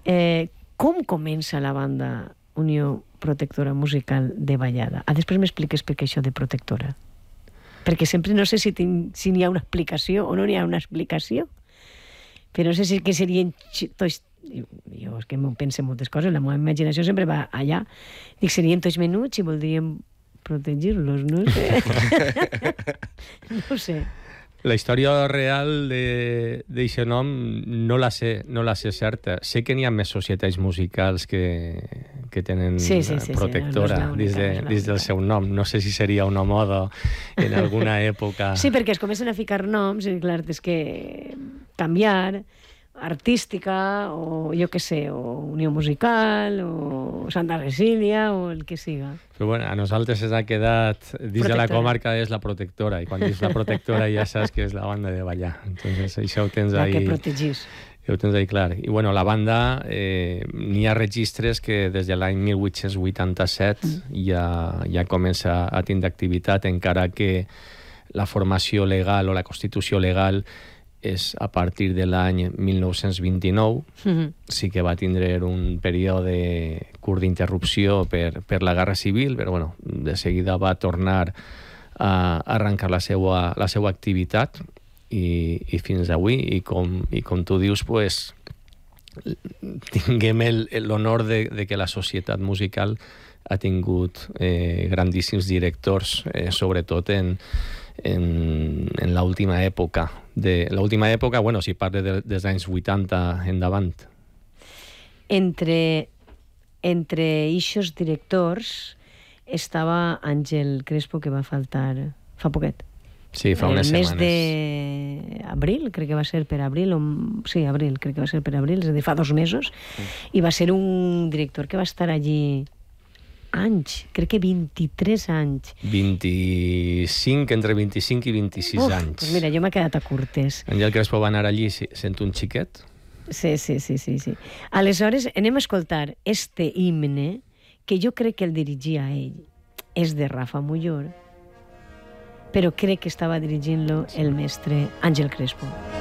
Com comença la banda Unió Protectora Musical de Vallada? Després m'expliques per què això de protectora. Perquè sempre no sé si n'hi ha una explicació o no n'hi ha una explicació. Però no sé si que serien... Jo és que m'ho penso moltes coses, la meva imaginació sempre va allà. Dic, serien tots menuts i voldríem protegir-los, no sé. No sé. La història real d'aquest nom no la sé certa. Sé que n'hi ha més societats musicals que tenen protectora dins del seu nom. No sé si seria una moda en alguna època. Sí, perquè es comencen a ficar noms i clar, és que canviar artística o jo què sé, o Unió Musical o Santa Cecília o el que siga. Però bueno, a nosaltres ens ha quedat dins de la comarca és la protectora i quan dius la protectora ja saps que és la banda de ballar. Entonces això ho tens ahí. La que protegís. Ho tens ahí clar. I bueno, la banda n'hi ha registres que des de l'any 1887 ja comença a tindre activitat, encara que la formació legal o la constitució legal és a partir de l'any 1929. Sí que va tindre un període curt d'interrupció per la Guerra Civil, però bueno, de seguida va tornar a arrencar la seva activitat i fins avui. I com tu dius, pues, tinguem l'honor de que la societat musical ha tingut grandíssims directors, sobretot en l'última època. L'última època, bueno, si parla dels anys 80 endavant. Entre eixos directors estava Àngel Crespo, que va faltar fa poquet. Sí, fa unes setmanes. El mes d'abril, crec que va ser per abril, sí, abril, crec que va ser per abril, és a dir, fa 2 mesos, i va ser un director que va estar allí anys, crec que 23 anys. 25, entre 25 i 26 anys. Pues mira, jo m'he quedat a curtes. Àngel Crespo va anar allí sent un xiquet. Sí. Aleshores, anem a escoltar este himne, que jo crec que el dirigia ell. És de Rafa Mullor, però crec que estava dirigint-lo el mestre Àngel Crespo.